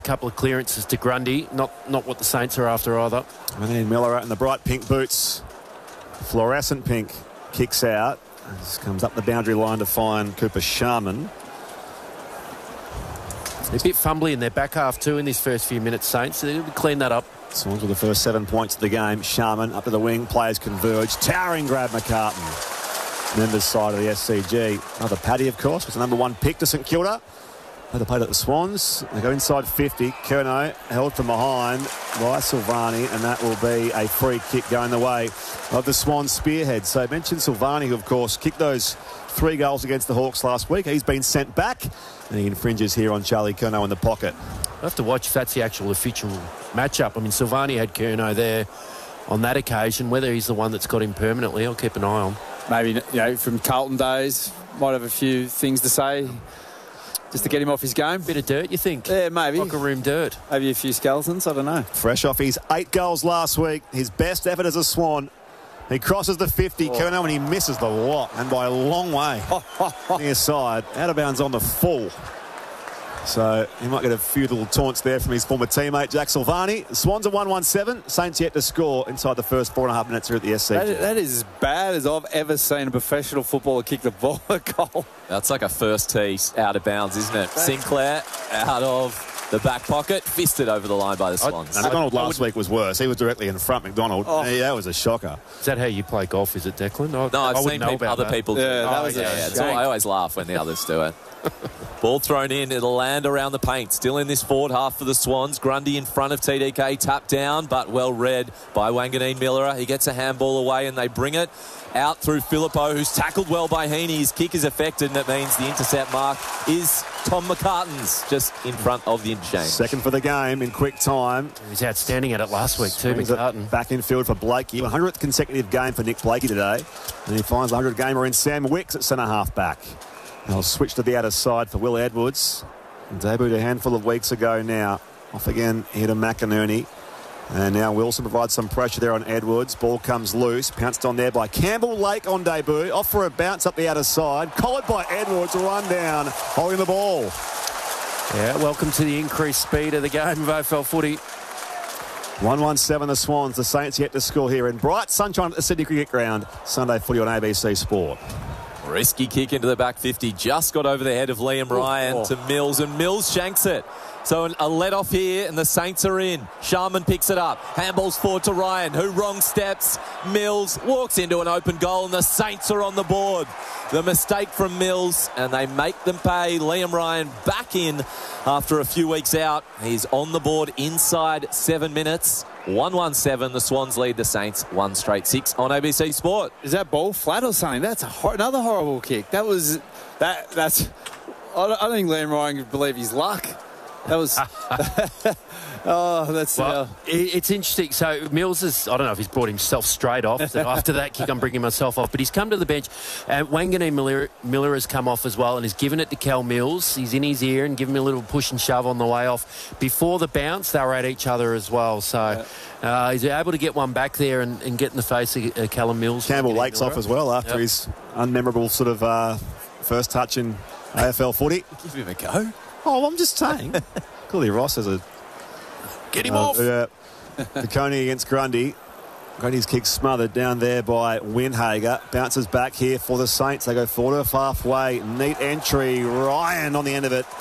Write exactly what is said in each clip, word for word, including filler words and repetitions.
couple of clearances to Grundy. Not not what the Saints are after either. And then Miller in the bright pink boots. Fluorescent pink kicks out. This comes up the boundary line to find Cooper Sharman. They're a bit fumbly in their back half too in these first few minutes, Saints. They'll clean that up. Swans with the first seven points of the game. Sharman up to the wing. Players converge. Towering grab McCartan. Members side of the S C G. Another Paddy, of course, was the number one pick to St Kilda. They played at the Swans. They go inside fifty. Curnow held from behind by Silvani, and that will be a free kick going the way of the Swans spearhead. So I mentioned Silvani, who, of course, kicked those three goals against the Hawks last week. He's been sent back, and he infringes here on Charlie Curnow in the pocket. I'll have to watch if that's the actual official matchup. I mean, Silvani had Curnow there on that occasion. Whether he's the one that's got him permanently, I'll keep an eye on. Maybe, you know, from Carlton days, might have a few things to say just to get him off his game. Bit of dirt, you think? Yeah, maybe. Locker room dirt. Maybe a few skeletons, I don't know. Fresh off his eight goals last week, his best effort as a Swan. He crosses the fifty, oh. Curnow, and he misses the lot, and by a long way. Near side, out of bounds on the full. So he might get a few little taunts there from his former teammate, Jack Silvani. The Swans are one one seven. Saints yet to score inside the first four and a half minutes here at the S C G. That, that is as bad as I've ever seen a professional footballer kick the ball a goal. That's like a first tee out of bounds, isn't it? Sinclair out of the back pocket, fisted over the line by the Swans. I, McDonald last week was worse. He was directly in front. McDonald, oh. yeah, that was a shocker. Is that how you play golf, is it, Declan? I, no, I've I seen people, other that. people do yeah, it. That oh, was yeah, yeah. So I always laugh when the others do it. Ball thrown in. It'll land around the paint. Still in this forward half for the Swans. Grundy in front of T D K. Tapped down, but well read by Wanganeen Miller. He gets a handball away and they bring it out through Filippo, who's tackled well by Heaney. His kick is affected, and it means the intercept mark is Tom McCartan's, just in front of the interchange. Second for the game in quick time. He was outstanding at it last week too, McCartan. Back in field for Blakey. one hundredth consecutive game for Nick Blakey today. And he finds the one hundred gamer in Sam Wicks at centre half back. They'll switch to the outer side for Will Edwards. Debuted a handful of weeks ago now. Off again here to McInerney. And now Wilson provides some pressure there on Edwards. Ball comes loose. Pounced on there by Campbell Lake on debut. Off for a bounce up the outer side. Collared by Edwards. Run down. Holding the ball. Yeah, welcome to the increased speed of the game of A F L footy. one one seven the Swans. The Saints yet to score here in bright sunshine at the Sydney Cricket Ground. Sunday footy on A B C Sport. Risky kick into the back fifty. Just got over the head of Liam Ryan oh, oh. to Mills, and Mills shanks it. So a let off here, and the Saints are in. Sharman picks it up. Handballs forward to Ryan, who wrong steps. Mills walks into an open goal, and the Saints are on the board. The mistake from Mills, and they make them pay. Liam Ryan back in after a few weeks out. He's on the board inside seven minutes. one one seven, the Swans lead the Saints one straight six on A B C Sport. Is that ball flat or something? That's a hor another horrible kick. That was that. That's. I don't, I don't think Liam Ryan could believe his luck. That was. oh, that's. Well, uh, it's interesting. So Mills is. I don't know if he's brought himself straight off. So after that kick, I'm bringing myself off. But he's come to the bench. And Wanganeen Miller, Miller has come off as well, and he's given it to Cal Mills. He's in his ear and given him a little push and shove on the way off. Before the bounce, they were at each other as well. So uh, he's able to get one back there and, and get in the face of uh, Callum Mills. Campbell Lake's off as well after yep. his unmemorable sort of uh, first touch in A F L footy. Give him a go. Oh, I'm just saying. Clearly Ross has a... Get him uh, off! Uh, the Coney against Grundy. Grundy's kick smothered down there by Winhager. Bounces back here for the Saints. They go forward of halfway. Neat entry. Ryan on the end of it.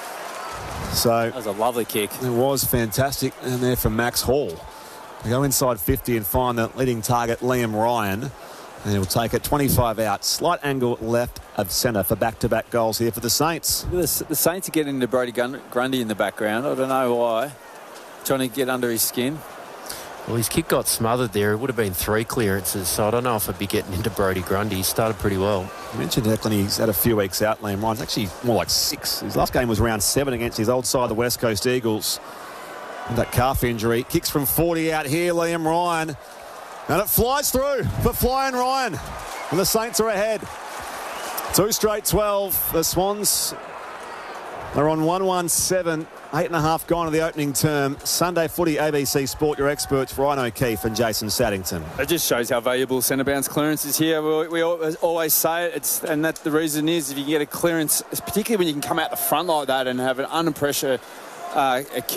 So that was a lovely kick. It was fantastic. And there from Max Hall. They go inside fifty and find the leading target, Liam Ryan. And he'll take it twenty-five out. Slight angle left of centre for back-to-back goals here for the Saints. The, the Saints are getting into Brody Grundy in the background. I don't know why. Trying to get under his skin. Well, his kick got smothered there. It would have been three clearances, so I don't know if I'd be getting into Brody Grundy. He started pretty well. You mentioned Declan, he's had a few weeks out, Liam Ryan's actually more like six. His last game was round seven against his old side, the West Coast Eagles. And that calf injury. Kicks from forty out here, Liam Ryan. And it flies through for Flying Ryan. And the Saints are ahead. Two straight twelve. The Swans are on one one seven. Eight and a half gone to the opening term. Sunday footy, A B C Sport, your experts, Ryan O'Keefe and Jason Saddington. It just shows how valuable centre bounce clearance is here. We, we always say it, it's, and that the reason is if you can get a clearance, particularly when you can come out the front like that and have an under pressure uh, a